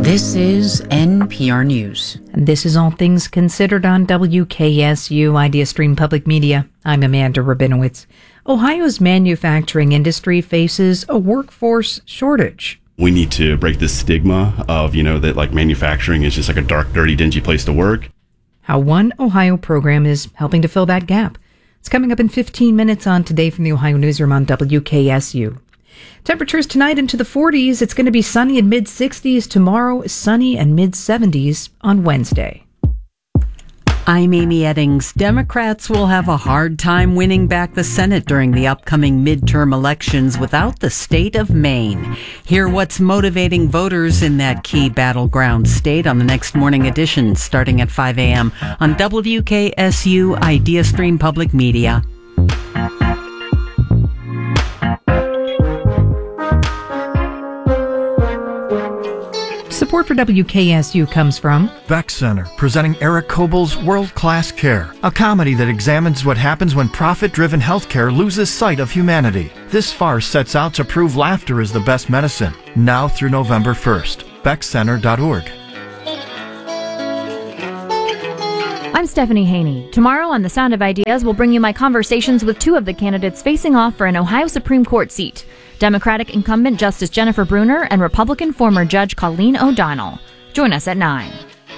This is NPR News. And this is All Things Considered on WKSU Idea Stream Public Media. I'm Amanda Rabinowitz. Ohio's manufacturing industry faces a workforce shortage. We need to break this stigma of, that like manufacturing is just like a dark, dirty, dingy place to work. How one Ohio program is helping to fill that gap. It's coming up in 15 minutes on Today from the Ohio Newsroom on WKSU. Temperatures tonight into the 40s. It's going to be sunny and mid-60s. Tomorrow, sunny and mid-70s on Wednesday. I'm Amy Eddings. Democrats will have a hard time winning back the Senate during the upcoming midterm elections without the state of Maine. Hear what's motivating voters in that key battleground state on the next morning edition, starting at 5 a.m. on WKSU Idea Stream Public Media. Support for WKSU comes from Beck Center, presenting Eric Kobel's World-Class Care, a comedy that examines what happens when profit-driven healthcare loses sight of humanity. This farce sets out to prove laughter is the best medicine, now through November 1st. BeckCenter.org. I'm Stephanie Haney. Tomorrow on The Sound of Ideas, we'll bring you my conversations with two of the candidates facing off for an Ohio Supreme Court seat. Democratic incumbent Justice Jennifer Brunner and Republican former Judge Colleen O'Donnell. Join us at 9.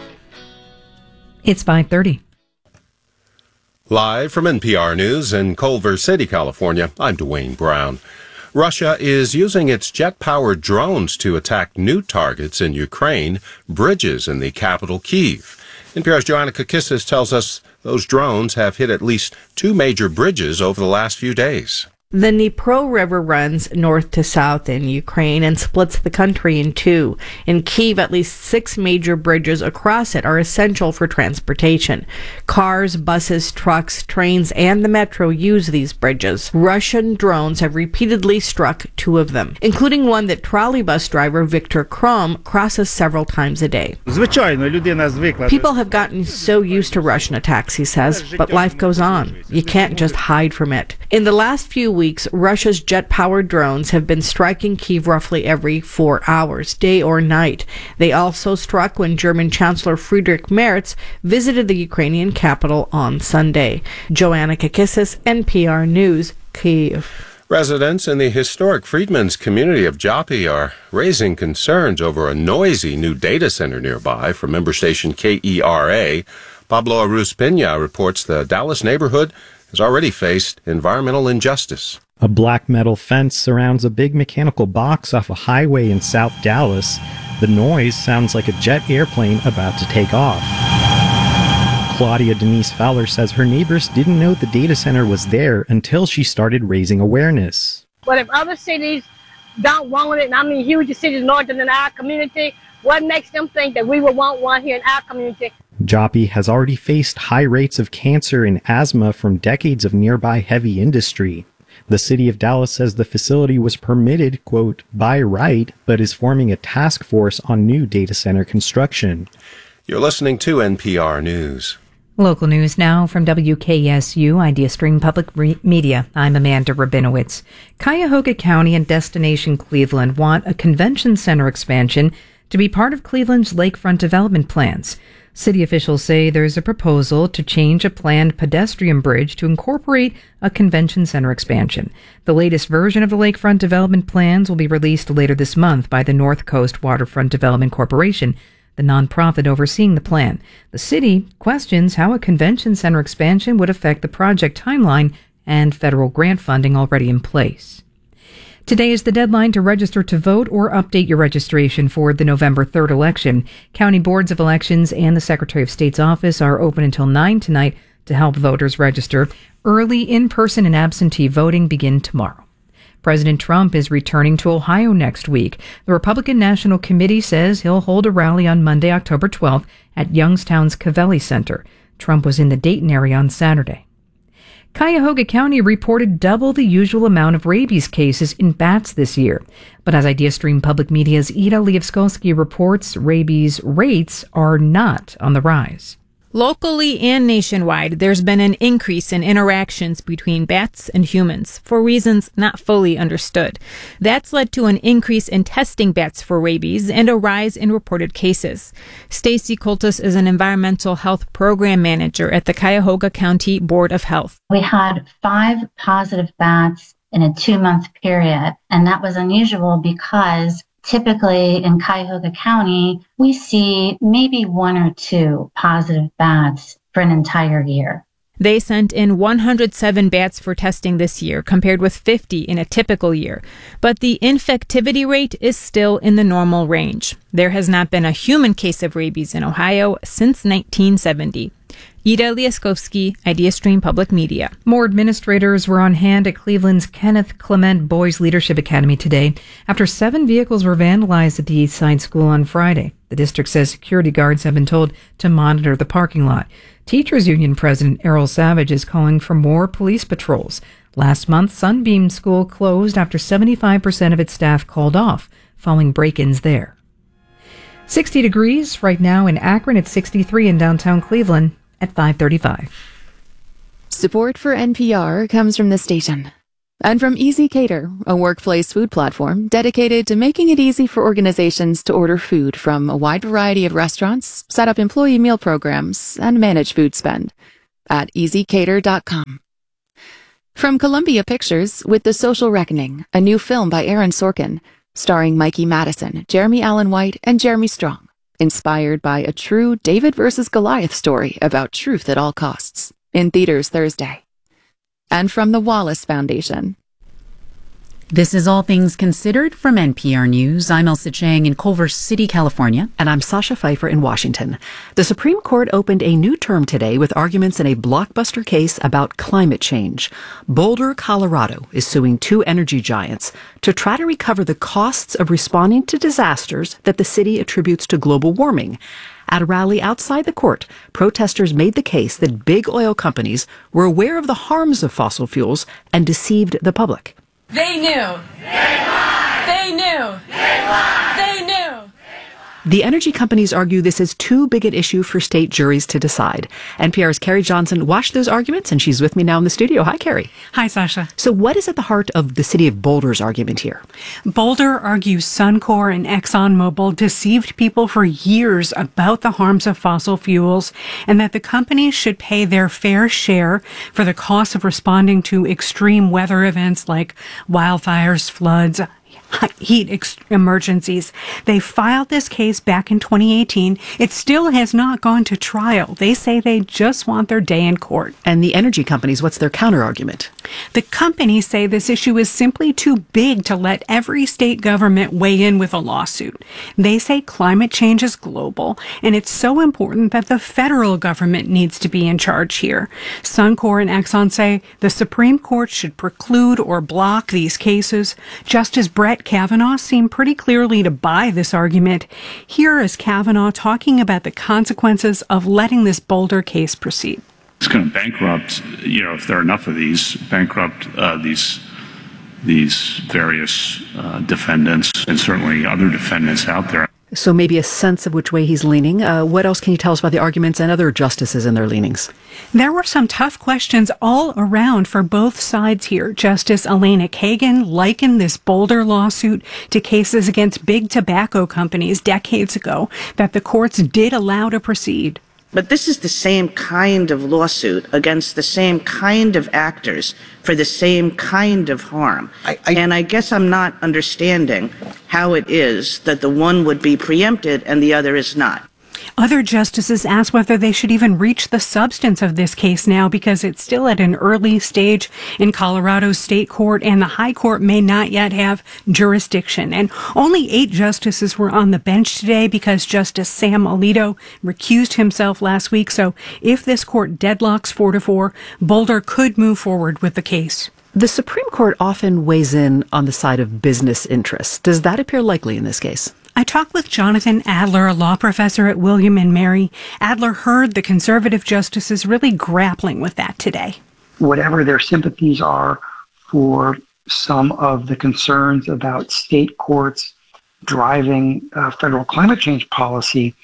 It's 5:30. Live from NPR News in Culver City, California, I'm Dwayne Brown. Russia is using its jet-powered drones to attack new targets in Ukraine, bridges in the capital, Kyiv. NPR's Joanna Kakissis tells us those drones have hit at least 2 major bridges over the last few days. The Dnipro River runs north to south in Ukraine and splits the country in two. In Kyiv, at least 6 major bridges across it are essential for transportation. Cars, buses, trucks, trains, and the metro use these bridges. Russian drones have repeatedly struck 2 of them, including one that trolleybus driver Viktor Krom crosses several times a day. People have gotten so used to Russian attacks, he says, but life goes on. You can't just hide from it. In the last few weeks, Russia's jet-powered drones have been striking Kyiv roughly every 4 hours, day or night. They also struck when German Chancellor Friedrich Merz visited the Ukrainian capital on Sunday. Joanna Kakissis, NPR News, Kyiv. Residents in the historic Freedmen's community of Joppy are raising concerns over a noisy new data center nearby from member station KERA. Pablo Aruz-Pena reports the Dallas neighborhood has already faced environmental injustice. A black metal fence surrounds a big mechanical box off a highway in South Dallas. The noise sounds like a jet airplane about to take off. Claudia Denise Fowler says her neighbors didn't know the data center was there until she started raising awareness. But if other cities don't want it, and I mean huge cities larger than our community, what makes them think that we would want one here in our community? Joppy has already faced high rates of cancer and asthma from decades of nearby heavy industry. The city of Dallas says the facility was permitted, quote, by right, but is forming a task force on new data center construction. You're listening to NPR News. Local news now from WKSU Idea Stream Public Media. I'm Amanda Rabinowitz. Cuyahoga County and Destination Cleveland want a convention center expansion to be part of Cleveland's lakefront development plans. City officials say there's a proposal to change a planned pedestrian bridge to incorporate a convention center expansion. The latest version of the lakefront development plans will be released later this month by the North Coast Waterfront Development Corporation, the nonprofit overseeing the plan. The city questions how a convention center expansion would affect the project timeline and federal grant funding already in place. Today is the deadline to register to vote or update your registration for the November 3rd election. County boards of elections and the Secretary of State's office are open until 9 tonight to help voters register. Early in-person and absentee voting begin tomorrow. President Trump is returning to Ohio next week. The Republican National Committee says he'll hold a rally on Monday, October 12th at Youngstown's Covelli Center. Trump was in the Dayton area on Saturday. Cuyahoga County reported double the usual amount of rabies cases in bats this year. But as Idea Stream Public Media's Ida Lievskolsky reports, rabies rates are not on the rise. Locally and nationwide, there's been an increase in interactions between bats and humans for reasons not fully understood. That's led to an increase in testing bats for rabies and a rise in reported cases. Stacy Coltis is an environmental health program manager at the Cuyahoga County Board of Health. We had 5 positive bats in a 2-month period, and that was unusual because typically in Cuyahoga County, we see maybe 1 or 2 positive bats for an entire year. They sent in 107 bats for testing this year, compared with 50 in a typical year. But the infectivity rate is still in the normal range. There has not been a human case of rabies in Ohio since 1970. Ida Liaskovsky, IdeaStream Public Media. More administrators were on hand at Cleveland's Kenneth Clement Boys Leadership Academy today after 7 vehicles were vandalized at the East Side School on Friday. The district says security guards have been told to monitor the parking lot. Teachers Union President Errol Savage is calling for more police patrols. Last month, Sunbeam School closed after 75% of its staff called off following break-ins there. 60 degrees right now in Akron. It's 63 in downtown Cleveland at 5:35. Support for NPR comes from the station and from Easy Cater, a workplace food platform dedicated to making it easy for organizations to order food from a wide variety of restaurants, set up employee meal programs, and manage food spend at easycater.com. From Columbia Pictures with The Social Reckoning, a new film by Aaron Sorkin, starring Mikey Madison, Jeremy Allen White, and Jeremy Strong. Inspired by a true David versus Goliath story about truth at all costs. In theaters Thursday. And from the Wallace Foundation. This is All Things Considered from NPR News. I'm Elsa Chang in Culver City, California. And I'm Sasha Pfeiffer in Washington. The Supreme Court opened a new term today with arguments in a blockbuster case about climate change. Boulder, Colorado is suing 2 energy giants to try to recover the costs of responding to disasters that the city attributes to global warming. At a rally outside the court, protesters made the case that big oil companies were aware of the harms of fossil fuels and deceived the public. They knew. They lied. They knew. They lied. They knew. The energy companies argue this is too big an issue for state juries to decide. NPR's Carrie Johnson watched those arguments, and she's with me now in the studio. Hi, Carrie. Hi, Sasha. So what is at the heart of the city of Boulder's argument here? Boulder argues Suncor and ExxonMobil deceived people for years about the harms of fossil fuels and that the companies should pay their fair share for the cost of responding to extreme weather events like wildfires, floods, heat emergencies. They filed this case back in 2018. It still has not gone to trial. They say they just want their day in court. And the energy companies, what's their counter-argument? The companies say this issue is simply too big to let every state government weigh in with a lawsuit. They say climate change is global, and it's so important that the federal government needs to be in charge here. Suncor and Exxon say the Supreme Court should preclude or block these cases. Justice Brett Kavanaugh seemed pretty clearly to buy this argument. Here is Kavanaugh talking about the consequences of letting this Boulder case proceed. It's going to bankrupt, if there are enough of these, bankrupt these various defendants and certainly other defendants out there. So maybe a sense of which way he's leaning. What else can you tell us about the arguments and other justices and their leanings? There were some tough questions all around for both sides here. Justice Elena Kagan likened this Boulder lawsuit to cases against big tobacco companies decades ago that the courts did allow to proceed. But this is the same kind of lawsuit against the same kind of actors for the same kind of harm. And I guess I'm not understanding how it is that the one would be preempted and the other is not. Other justices asked whether they should even reach the substance of this case now because it's still at an early stage in Colorado's state court and the high court may not yet have jurisdiction. And only 8 justices were on the bench today because Justice Sam Alito recused himself last week. So if this court deadlocks 4-4, Boulder could move forward with the case. The Supreme Court often weighs in on the side of business interests. Does that appear likely in this case? I talked with Jonathan Adler, a law professor at William & Mary. Adler heard the conservative justices really grappling with that today. Whatever their sympathies are for some of the concerns about state courts driving federal climate change policy,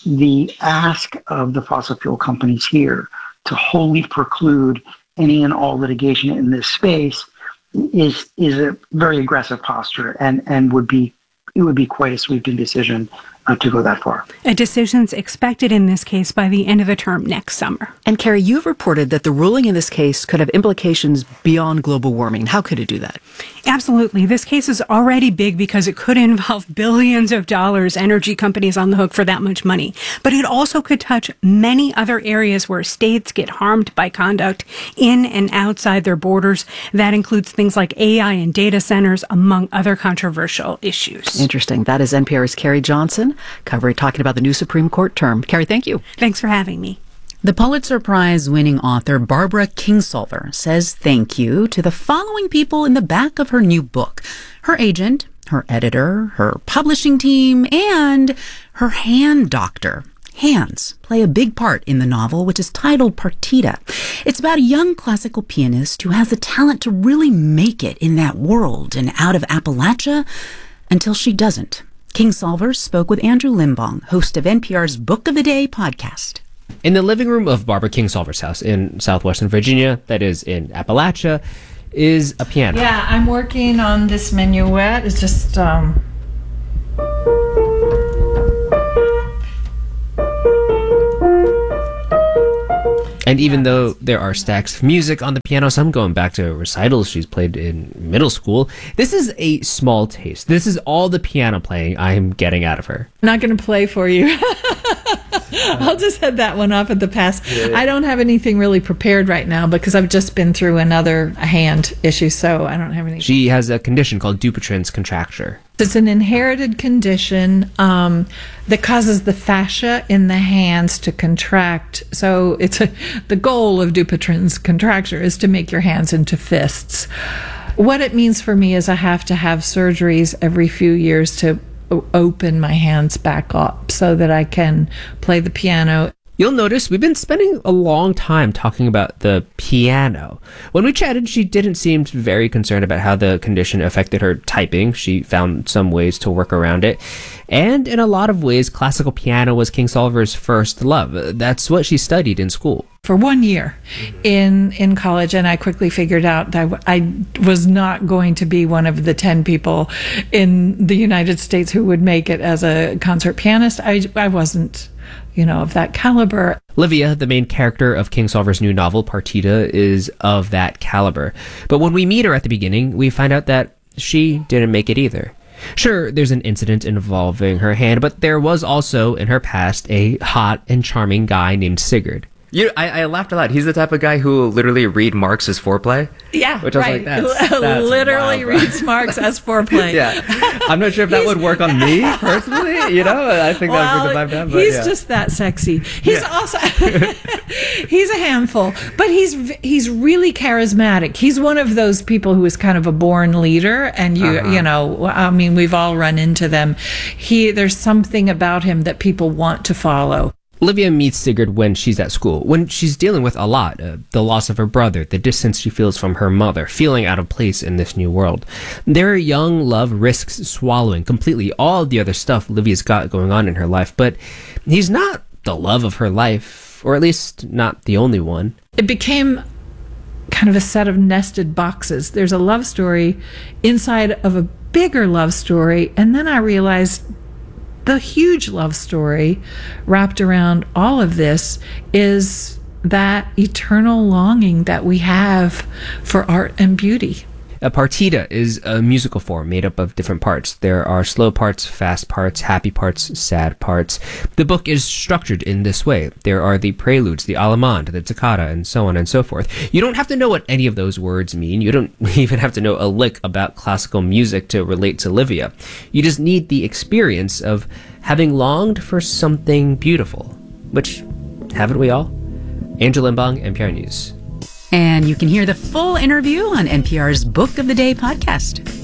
the ask of the fossil fuel companies here to wholly preclude any and all litigation in this space is a very aggressive posture and it would be quite a sweeping decision to go that far. A decision's expected in this case by the end of the term next summer. And Carrie, you've reported that the ruling in this case could have implications beyond global warming. How could it do that? Absolutely. This case is already big because it could involve billions of dollars, energy companies on the hook for that much money. But it also could touch many other areas where states get harmed by conduct in and outside their borders. That includes things like AI and data centers, among other controversial issues. Interesting. That is NPR's Carrie Johnson, talking about the new Supreme Court term. Carrie, thank you. Thanks for having me. The Pulitzer Prize-winning author Barbara Kingsolver says thank you to the following people in the back of her new book: her agent, her editor, her publishing team, and her hand doctor. Hands play a big part in the novel, which is titled Partita. It's about a young classical pianist who has the talent to really make it in that world and out of Appalachia until she doesn't. Kingsolver spoke with Andrew Limbong, host of NPR's Book of the Day podcast. In the living room of Barbara Kingsolver's house in southwestern Virginia, that is in Appalachia, is a piano. Yeah, I'm working on this minuet. It's just, And even though there are stacks of music on the piano, some going back to recitals she's played in middle school, this is a small taste. This is all the piano playing I'm getting out of her. I'm not going to play for you. I'll just head that one off at the pass. Yeah. I don't have anything really prepared right now because I've just been through another hand issue, so I don't have anything. She has a condition called Dupuytren's contracture. It's an inherited condition that causes the fascia in the hands to contract. So the goal of Dupuytren's contracture is to make your hands into fists. What it means for me is I have to have surgeries every few years to open my hands back up so that I can play the piano. You'll notice we've been spending a long time talking about the piano. When we chatted, she didn't seem very concerned about how the condition affected her typing. She found some ways to work around it. And in a lot of ways, classical piano was Kingsolver's first love. That's what she studied in school. For 1 year in college, and I quickly figured out that I was not going to be one of the 10 people in the United States who would make it as a concert pianist. I wasn't, of that caliber. Livia, the main character of Kingsolver's new novel, Partita, is of that caliber. But when we meet her at the beginning, we find out that she didn't make it either. Sure, there's an incident involving her hand, but there was also, in her past, a hot and charming guy named Sigurd. I laughed a lot. He's the type of guy who will literally read Marx's Foreplay. Yeah, which right. I was like, that's literally wild, reads Marx as Foreplay. Yeah, I'm not sure if that would work on me personally. I think that would bring the vibe down. But he's just that sexy. He's also he's a handful, but he's really charismatic. He's one of those people who is kind of a born leader, and we've all run into them. There's something about him that people want to follow. Livia meets Sigurd when she's at school, when she's dealing with a lot, the loss of her brother, the distance she feels from her mother, feeling out of place in this new world. Their young love risks swallowing completely all the other stuff Livia's got going on in her life, but he's not the love of her life, or at least not the only one. It became kind of a set of nested boxes. There's a love story inside of a bigger love story, and then I realized the huge love story wrapped around all of this is that eternal longing that we have for art and beauty. A partita is a musical form made up of different parts. There are slow parts, fast parts, happy parts, sad parts. The book is structured in this way. There are the preludes, the allemande, the toccata, and so on and so forth. You don't have to know what any of those words mean. You don't even have to know a lick about classical music to relate to Livia. You just need the experience of having longed for something beautiful. Which, haven't we all? Andrew Limbong, NPR News. And you can hear the full interview on NPR's Book of the Day podcast.